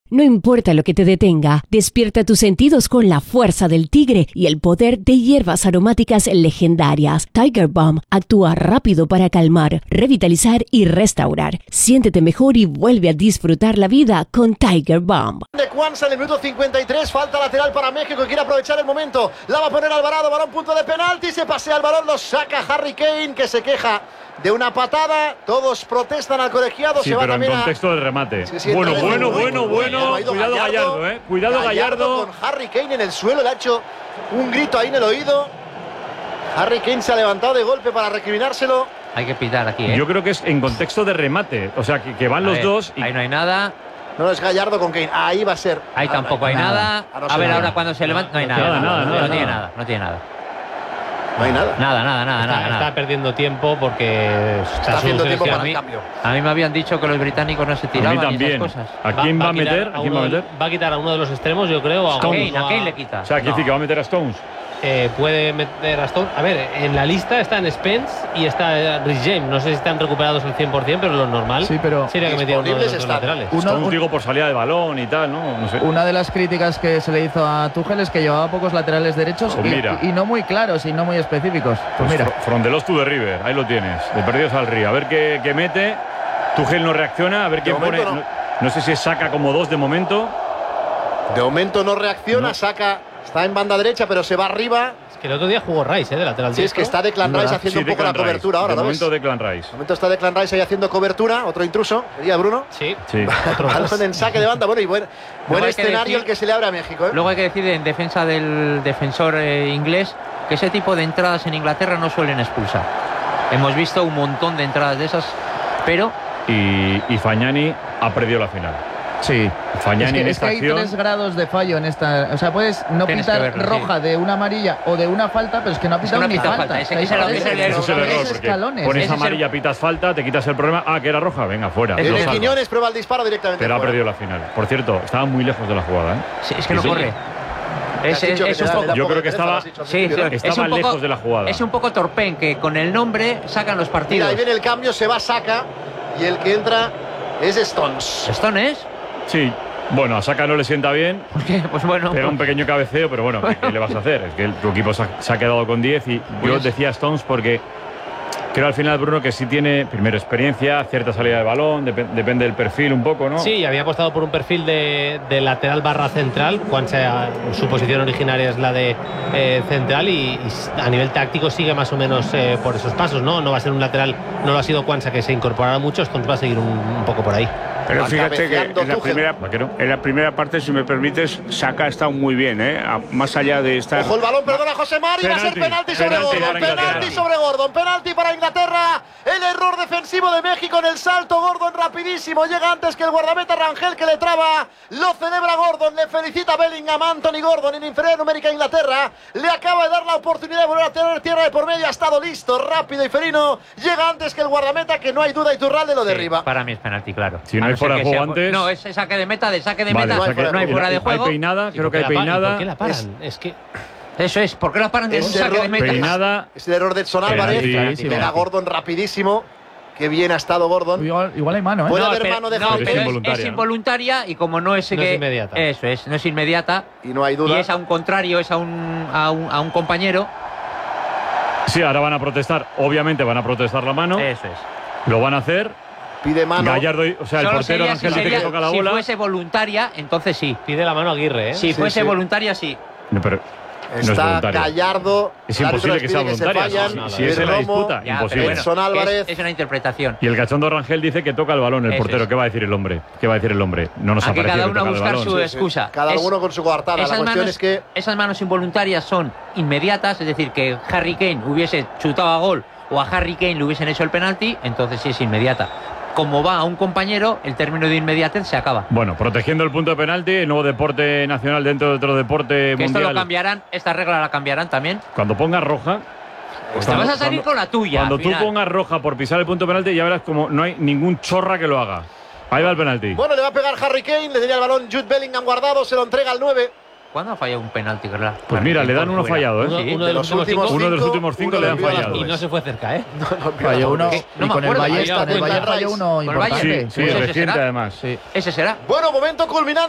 No importa lo que te detenga, despierta tus sentidos con la fuerza del tigre y el poder de hierbas aromáticas legendarias. Tiger Balm actúa rápido para calmar, revitalizar y restaurar. Siéntete mejor y vuelve a disfrutar la vida con Tiger Balm. De Cuanza en el minuto 53, falta lateral para México, quiere aprovechar el momento. La va a poner Alvarado, balón punto de penalti, se pasea el balón, lo saca Harry Kane, que se queja de una patada. Todos protestan al colegiado. Sí, se va pero en también contexto del remate. Sí, Bueno. Cuidado Gallardo, Cuidado Gallardo. Con Harry Kane en el suelo, le ha hecho un grito ahí en el oído. Harry Kane se ha levantado de golpe para recriminárselo. Hay que pitar aquí, Yo creo que es en contexto de remate. O sea, que van los dos. Y ahí no hay nada. No es Gallardo con Kane. Ahí va a ser. Ahí tampoco hay nada. A ver, ahora cuando se levanta. No hay nada. No tiene nada. No hay nada. Nada. Está perdiendo tiempo porque está haciendo tiempo para el cambio. A mí me habían dicho que los británicos no se tiraban. A mí también. Esas cosas. ¿A quién va a meter? Va a quitar a uno de los extremos, yo creo. A Kane le quita. O sea, quiere decir que va a meter a Stones. Puede meter a Stones. A ver, en la lista están Spence y está Rhys James. No sé si están recuperados al 100%, pero lo normal sería que metieran uno de los laterales. Stones, digo, por salida de balón y tal, ¿no? No sé. Una de las críticas que se le hizo a Tuchel es que llevaba pocos laterales derechos y no muy claros y no muy específicos. Pues mira. From the lost to the river, ahí lo tienes. De perdidos al río. A ver qué mete. Tuchel no reacciona, a ver quién pone. No sé si saca como dos de momento. De momento no reacciona, no. Saca. Está en banda derecha, pero se va arriba. Es que el otro día jugó Rice, de lateral derecho. Sí, es que está Declan Rice haciendo un poco la cobertura ahora, ¿no? De momento ves? Declan Rice. De momento está Declan Rice ahí haciendo cobertura. Otro intruso. ¿Sería Bruno? Sí. Balón en saque de banda. Bueno, y buen escenario el que se le abre a México. Luego hay que decir en defensa del defensor inglés que ese tipo de entradas en Inglaterra no suelen expulsar. Hemos visto un montón de entradas de esas, pero... Y Fagnani ha perdido la final. Sí. Fagnani es que hay 3 grados de fallo en esta. O sea, puedes no pitar roja de una amarilla o de una falta, pero es que no ha pitado ni falta. Ese es el error, porque pones amarilla, pitas falta, te quitas el problema. Ah, que era roja, venga, fuera. El Quiñones prueba el disparo directamente. Pero ha perdido la final. Por cierto, estaba muy lejos de la jugada, Sí, es que no corre. Yo creo que estaba lejos de la jugada. Es un poco torpén, que con el nombre sacan los partidos. Mira, ahí viene el cambio, se va Saka y el que entra es Stones. ¿Stones? Sí. Bueno, a Saka no le sienta bien. ¿Por qué? Pues bueno. Era un pequeño cabeceo, pero bueno, ¿qué le vas a hacer? Es que tu equipo se ha quedado con 10 y yo decía Stones porque creo al final, Bruno, que sí tiene, primero, experiencia, cierta salida de balón, depende del perfil un poco, ¿no? Sí, había apostado por un perfil de lateral barra central, su posición originaria es la de central y a nivel táctico sigue más o menos por esos pasos, ¿no? No va a ser un lateral, no lo ha sido Quansah que se incorporará mucho, Stones va a seguir un poco por ahí. Pero fíjate que en la primera parte, si me permites, Saka ha estado muy bien, más allá de estar... Ojo el balón, perdona José Mari, va a ser penalti sobre Gordon, penalti para Inglaterra, el error defensivo de México en el salto, Gordon rapidísimo, llega antes que el guardameta Rangel que le traba, lo celebra Gordon, le felicita Bellingham, Anthony Gordon en inferior numérica a Inglaterra, le acaba de dar la oportunidad de volver a tener tierra de por medio, ha estado listo, rápido y ferino, llega antes que el guardameta, que no hay duda, Iturralde lo derriba. Para mí es penalti, claro. Si no hay fuera de juego antes... No, es saque de meta, vale, no hay fuera de juego. Hay peinada, creo que hay peinada. ¿Por qué la paran? Es que... Eso es, ¿por qué la paran? Es un saque de meta. Peinada. Es el error de Edson Álvarez. Llega Gordon rapidísimo. Qué bien ha estado Gordon. Igual hay mano, Puede haber mano de es involuntaria y como no es inmediata. Eso es, no es inmediata. Y no hay duda. Y es a un contrario, es a un compañero. Sí, ahora van a protestar. Obviamente van a protestar la mano. Eso es. Lo van a hacer. Pide mano. Gallardo, o sea, el portero Ángel dice que toca la bola. Si fuese voluntaria, entonces sí. Pide la mano a Aguirre, Si fuese voluntaria, sí. No, pero está Gallardo. Es imposible que sea voluntaria. Si es en la disputa, imposible. Edson Álvarez. Es una interpretación. Y el cachondo Rangel dice que toca el balón el portero. ¿Qué va a decir el hombre? No nos ha parecido. Cada uno a buscar su excusa. Cada uno con su coartada. La cuestión es que esas manos involuntarias son inmediatas, es decir, que Harry Kane hubiese chutado a gol o a Harry Kane le hubiesen hecho el penalti, entonces sí es inmediata. Como va a un compañero, el término de inmediatez se acaba. Bueno, protegiendo el punto de penalti, el nuevo deporte nacional dentro de otro deporte mundial. Esto lo cambiarán, esta regla la cambiarán también. Cuando pongas roja... Te vas a salir con la tuya. Cuando tú pongas roja por pisar el punto de penalti, ya verás como no hay ningún chorra que lo haga. Ahí va el penalti. Bueno, le va a pegar Harry Kane, le tenía el balón Jude Bellingham guardado, se lo entrega al 9. ¿Cuándo ha fallado un penalti, verdad? Pues mira, le dan uno fallado, ¿eh? Uno de los últimos 5 le han fallado. Y no se fue cerca, ¿eh? Falló uno. Y con el Ballesta falló uno importante. Sí, reciente además. Ese será. Bueno, momento culminante.